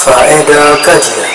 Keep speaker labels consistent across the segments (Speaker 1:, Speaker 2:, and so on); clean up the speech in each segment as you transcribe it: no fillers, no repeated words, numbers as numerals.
Speaker 1: Faedah kajian.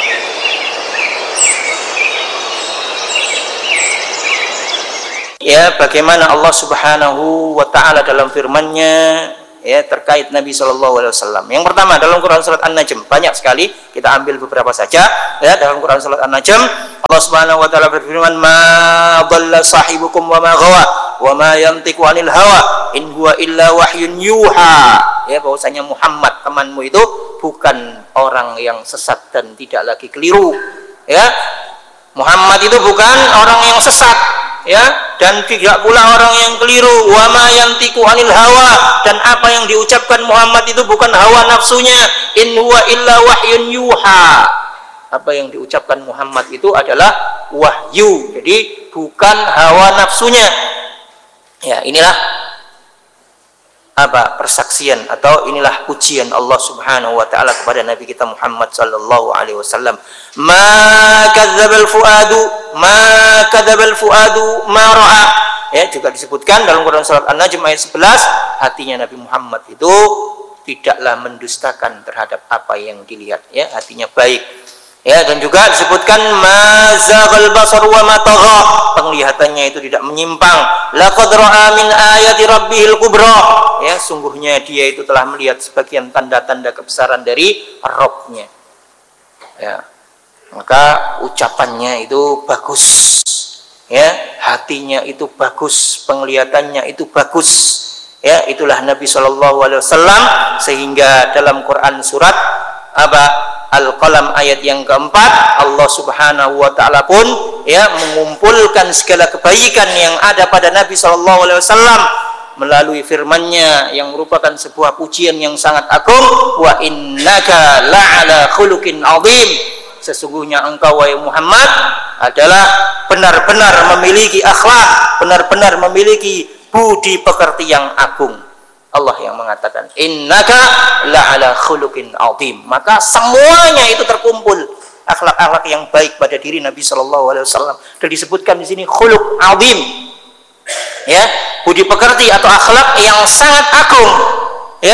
Speaker 2: Ya, bagaimana Allah Subhanahu wa taala dalam firman-Nya ya terkait Nabi sallallahu alaihi wasallam. Yang pertama dalam Quran surat An-Najm, banyak sekali, kita ambil beberapa saja ya. Dalam Quran surat An-Najm Allah Subhanahu wa taala berfirman, "Ma dhalla sahibukum wa ma ghawa wa ma yantiqu 'anil hawa in huwa illa wahyun yuha." Ya, bahwasanya Muhammad temanmu itu bukan orang yang sesat dan tidak lagi keliru. Ya. Muhammad itu bukan orang yang sesat, ya, dan tidak pula orang yang keliru. Wa ma yantiqu 'anil hawa, dan apa yang diucapkan Muhammad itu bukan hawa nafsunya. In huwa illa wahyun yuha. Apa yang diucapkan Muhammad itu adalah wahyu. Jadi bukan hawa nafsunya. Ya, inilah persaksian atau inilah pujian Allah Subhanahu wa taala kepada Nabi kita Muhammad sallallahu alaihi wasallam. Ma kadzdzabal fuadu ma ra'a. Ya, juga disebutkan dalam Quran surat An-Najm ayat 11, hatinya Nabi Muhammad itu tidaklah mendustakan terhadap apa yang dilihat, ya, hatinya baik. Ya, dan juga disebutkan ma zaghal basar wa ma tagha, penglihatannya itu tidak menyimpang. Laqad ra'a min ayati rabbihil kubra, ya, sungguhnya dia itu telah melihat sebagian tanda-tanda kebesaran dari Rabb-nya. Ya, maka ucapannya itu bagus, ya, hatinya itu bagus, penglihatannya itu bagus, ya, itulah Nabi Shallallahu Alaihi Wasallam. Sehingga dalam Quran surat Al-Qalam ayat yang keempat, Allah Subhanahu wa taala pun ya mengumpulkan segala kebaikan yang ada pada Nabi Shallallahu Alaihi Wasallam melalui firman-Nya yang merupakan sebuah pujian yang sangat agung. Wa innaka la'ala khuluqin 'adzim, sesungguhnya engkau wahai Muhammad adalah benar-benar memiliki akhlak, benar-benar memiliki budi pekerti yang agung. Allah yang mengatakan innaka la'ala khuluqin 'adzim, maka semuanya itu terkumpul akhlak-akhlak yang baik pada diri Nabi sallallahu alaihi wasallam. Dan disebutkan di sini khuluq 'adzim, ya, budi pekerti atau akhlak yang sangat agung, ya.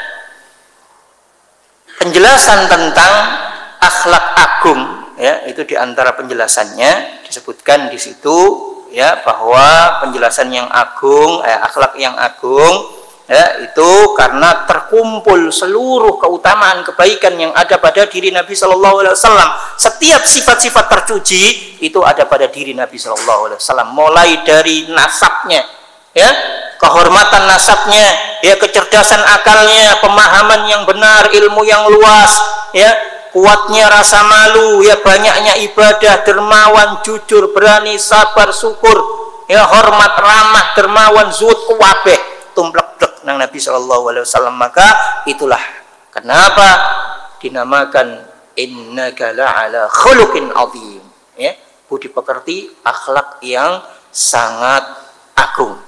Speaker 2: Penjelasan tentang akhlak agung, ya, itu diantara penjelasannya disebutkan di situ, ya, bahwa penjelasan yang agung, akhlak yang agung, ya, itu karena terkumpul seluruh keutamaan kebaikan yang ada pada diri Nabi Shallallahu Alaihi Wasallam. Setiap sifat-sifat terpuji itu ada pada diri Nabi Shallallahu Alaihi Wasallam, mulai dari nasabnya, ya, kehormatan nasabnya, ya, kecerdasan akalnya, pemahaman yang benar, ilmu yang luas, ya, kuatnya rasa malu, ya, banyaknya ibadah, dermawan, jujur, berani, sabar, syukur, ya, hormat, ramah, dermawan, zuhud, kuwabeh, tumplek dek nang Nabi Shallallahu Alaihi Wasallam. Maka itulah kenapa dinamakan innaka la'ala khuluqin 'adzim, ya, budi pekerti akhlak yang sangat agung.